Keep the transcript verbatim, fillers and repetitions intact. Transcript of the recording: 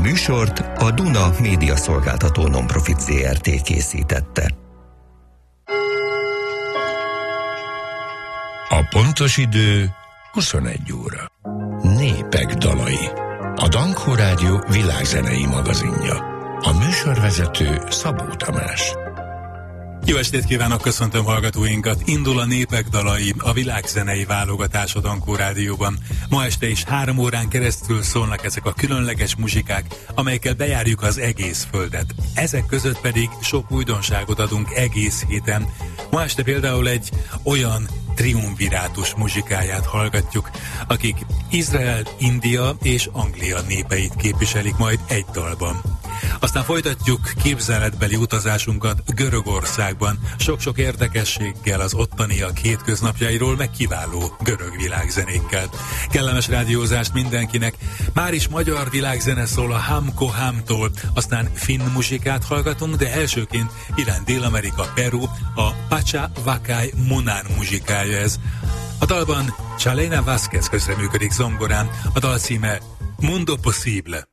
műsort a Duna Média Szolgáltató Nonprofit zé er té készítette. A pontos idő huszonegy óra. Népek dalai. A Dankó Rádió világzenei magazinja. A műsorvezető Szabó Tamás. Jó estét kívánok, köszöntöm hallgatóinkat! Indul a Népek dalai, a világzenei válogatás a Dankó Rádióban. Ma este is három órán keresztül szólnak ezek a különleges muzsikák, amelyekkel bejárjuk az egész földet. Ezek között pedig sok újdonságot adunk egész héten. Ma este például egy olyan triumvirátus muzsikáját hallgatjuk, akik Izrael, India és Anglia népeit képviselik majd egy dalban. Aztán folytatjuk képzeletbeli utazásunkat Görögországban, sok-sok érdekességgel az ottaniak hétköznapjairól, meg kiváló görög világzenékkel. Kellemes rádiózást mindenkinek. Már is magyar világzene szól a Hamko Hamtól, aztán finn muzsikát hallgatunk, de elsőként irány Dél-Amerika, Peru, a Pacha Vakai Munán muzsikája ez. A dalban Chalena Vázquez közreműködik zongorán, a dal címe Mundo Posible.